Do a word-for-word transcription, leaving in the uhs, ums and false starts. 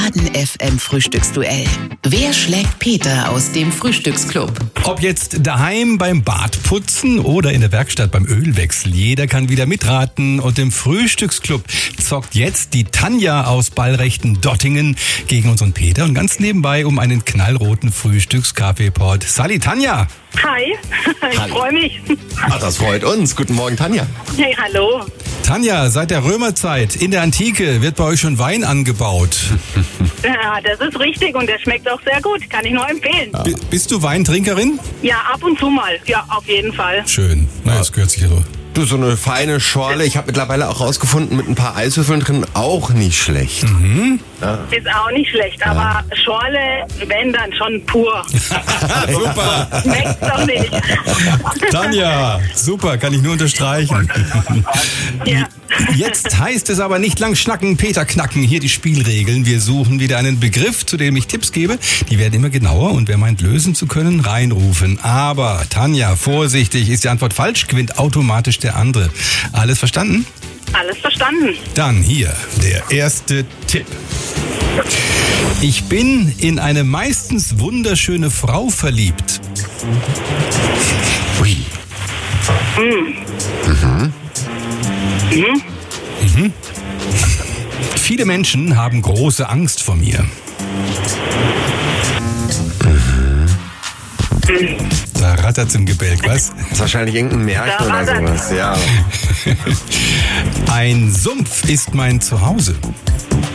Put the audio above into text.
Baden F M Frühstücksduell. Wer schlägt Peter aus dem Frühstücksclub? Ob jetzt daheim beim Badputzen oder in der Werkstatt beim Ölwechsel, jeder kann wieder mitraten. Und im Frühstücksclub zockt jetzt die Tanja aus Ballrechten-Dottingen gegen unseren Peter und ganz nebenbei um einen knallroten Frühstückskaffeepot. Sali, Tanja! Hi, ich freue mich. Ach, das freut uns. Guten Morgen, Tanja. Hey, hallo. Tanja, seit der Römerzeit in der Antike wird bei euch schon Wein angebaut. Ja, das ist richtig und der schmeckt auch sehr gut. Kann ich nur empfehlen. B- bist du Weintrinkerin? Ja, ab und zu mal. Ja, auf jeden Fall. Schön. Na, das gehört sich ja so. Du, so eine feine Schorle. Ich habe mittlerweile auch rausgefunden, mit ein paar Eiswürfeln drin auch nicht schlecht. Mhm. Ja. Ist auch nicht schlecht, aber Schorle, wenn dann schon pur. Super. Schmeckt doch nicht. Tanja, super, kann ich nur unterstreichen. Ja. Jetzt heißt es aber nicht lang schnacken, Peter knacken. Hier die Spielregeln. Wir suchen wieder einen Begriff, zu dem ich Tipps gebe. Die werden immer genauer und wer meint, lösen zu können, reinrufen. Aber Tanja, vorsichtig, ist die Antwort falsch, gewinnt automatisch der andere. Alles verstanden? Alles verstanden. Dann hier der erste Tipp. Ich bin in eine meistens wunderschöne Frau verliebt. Ui. Mhm. Viele Menschen haben große Angst vor mir. Da rattert's im Gebälk, was? Das ist wahrscheinlich irgendein Märchen Da oder war das. sowas. Ja. Ein Sumpf ist mein Zuhause.